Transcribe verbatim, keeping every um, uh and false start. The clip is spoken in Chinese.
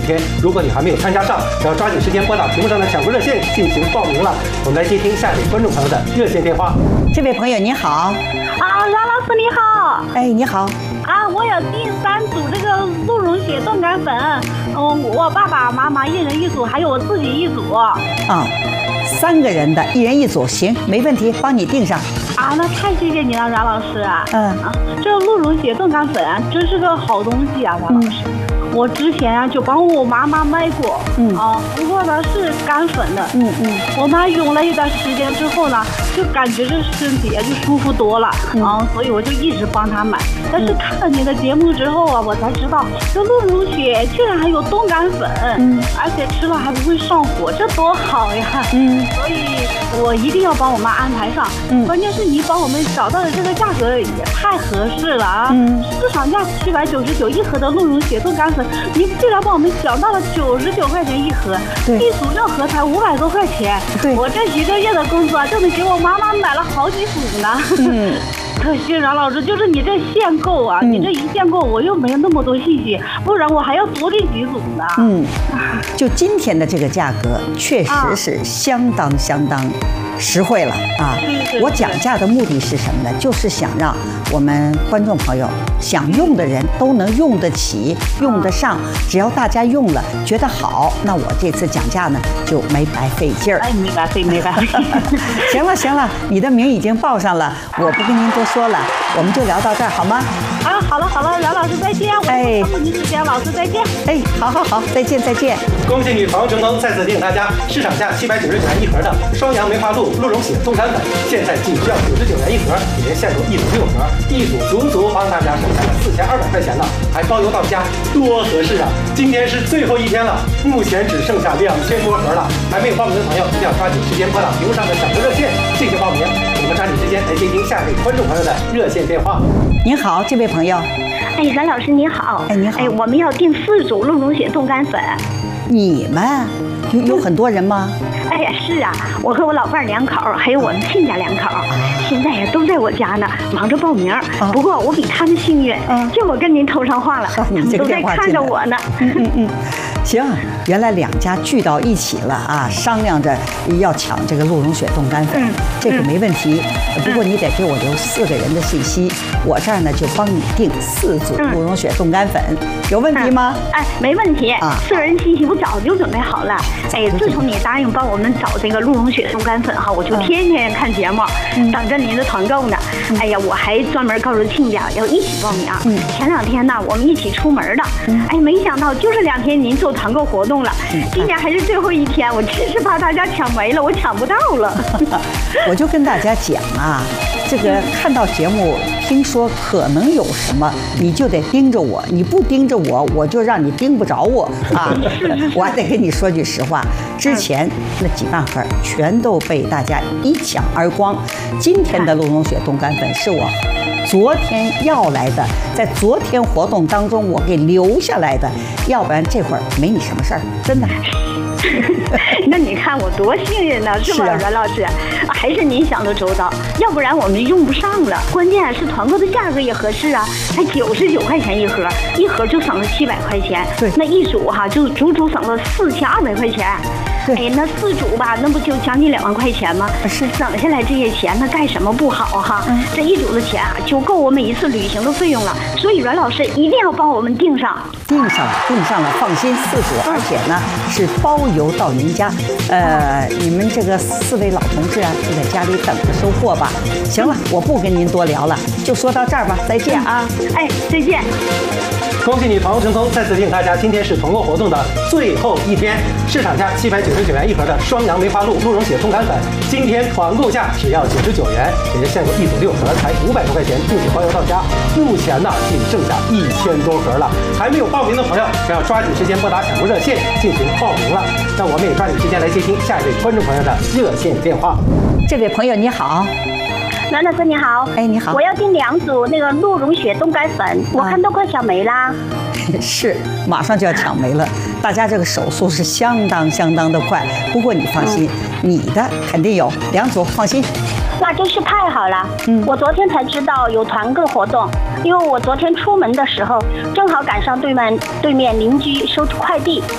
天。如果你还没有参加上，只要抓紧时间拨打屏幕上的抢购热线进行报名了。我们来接听下一位观众朋友的热线电话。 这位朋友你好。 啊，冉老师你好。 哎，你好。 啊，我有第三组这个鹿茸血冻干粉，嗯，我爸爸妈妈一人一组，还有我自己一组。 啊，三个人的，一人一组，行，没问题，帮你订上。 啊，那太谢谢你了，冉老师。 嗯， 啊，这鹿茸血冻干粉啊，真是个好东西啊，冉老师。嗯，我之前啊就帮我妈妈卖过，嗯啊，不过呢是干粉的，嗯嗯，我妈用了一段时间之后呢，就感觉这身体啊就舒服多了，嗯、啊，所以我就一直帮她买。但是看了你的节目之后啊，我才知道这鹿茸血居然还有冻干粉，嗯，而且吃了还不会上火，这多好呀，嗯，所以我一定要帮我妈安排上。嗯，关键是你帮我们找到的这个价格也太合适了啊，嗯，市场价七百九十九一盒的鹿茸血冻干粉。您居然帮我们讲到了九十九块钱一盒，一组六盒才五百多块钱。对，我这一个月的工资啊，就能给我妈妈买了好几组呢。嗯，可惜冉老师，就是你这限购啊，嗯、你这一限购，我又没有那么多信息，不然我还要多订几组呢。 嗯，就今天的这个价格，确实是相当相当实惠了啊！我讲价的目的是什么呢？就是想让我们观众朋友想用的人都能用得起、用得上。只要大家用了觉得好，那我这次讲价呢就没白费劲儿。 哎，没白费，没白费。 行了行了，你的名已经报上了，我不跟您多说了，我们就聊到这儿好吗？ 啊，好了好了，冉老师再见。哎，您是姜老师再见。 哎，好好好，再见再见。 恭喜你房成功，再次提醒大家，市场价七百九十九元一盒的双阳梅花鹿鹿茸血冻干粉，现在仅需要九十九元一盒，里面限购一组六盒，一组足足帮大家省下了四千二百块钱呢，还包邮到家，多合适啊！今天是最后一天了，目前只剩下两千多盒了，还没有报名的朋友一定要抓紧时间拨打屏幕上的抢购热线进行报名。我们抓紧时间来接听下一位观众朋友的热线电话。 您好，这位朋友。 哎，冉老师你好。 哎，你好。 哎，我们要订四组鹿茸血冻干粉。 你们有有很多人吗？ 哎呀，是啊，我和我老伴儿两口，还有我们亲家两口，现在呀都在我家呢，忙着报名。不过我比他们幸运，就我跟您通上话了，他们都在看着我呢。 嗯嗯嗯，行，原来两家聚到一起了啊，商量着要抢这个鹿茸血冻干粉，这个没问题。不过你得给我留四个人的信息，我这儿呢就帮你订四组鹿茸血冻干粉，有问题吗？ 哎，没问题啊，四个人信息我早就准备好了。哎，自从你答应帮我们找这个鹿茸血冻干粉哈，我就天天看节目，等着您的团购呢。哎呀，我还专门告诉亲家要一起报名。前两天呢，我们一起出门的，哎，没想到就是两天您做团购活动了，今天还是最后一天，我真是怕大家抢没了，我抢不到了。 我就跟大家讲啊，这个看到节目，听说可能有什么，你就得盯着我，你不盯着我，我就让你盯不着我啊。我还得跟你说句实话，之前那几万盒全都被大家一抢而光。今天的鹿茸血冻干粉是我昨天要来的，在昨天活动当中我给留下来的，要不然这会儿没你什么事儿，真的。 那你看我多幸运呢，是吧，冉、啊、老师？还是您想的周到，要不然我们用不上了。关键是团购的价格也合适啊，才九十九块钱一盒，一盒就省了七百块钱。对，那一组哈就足足省了四千二百块钱。哎，那四组吧，那不就将近两万块钱吗？是省下来这些钱，那干什么不好哈？嗯、这一组的钱啊，就够我每一次旅行的费用了。所以阮老师一定要帮我们订上。 订上了，订上了，放心，四组，而且呢是包邮到您家。呃，你们这个四位老同志啊，就在家里等着收货吧。行了，我不跟您多聊了，就说到这儿吧，再见啊！ 哎，再见。 恭喜你团购成功！再次提醒大家，今天是团购活动的最后一天，市场价七百九十九元一盒的双阳梅花鹿鹿茸血冻干粉，今天团购价只要九十九元，也是限购一组六盒，才五百多块钱，并且包邮到家。目前呢，仅剩下一千多盒了，还没有报名的朋友，要抓紧时间拨打抢购热线进行报名了。那我们也抓紧时间来接听下一位观众朋友的热线电话。 这位朋友你好。 阮老师你好， 哎你好， 我要订两组那个鹿茸血冻干粉，我看都快抢没啦。 是，马上就要抢没了，大家这个手速是相当相当的快。不过你放心，嗯、你的肯定有两组，放心。 那真是太好了，嗯，我昨天才知道有团购活动，因为我昨天出门的时候正好赶上对面对面邻居收快递，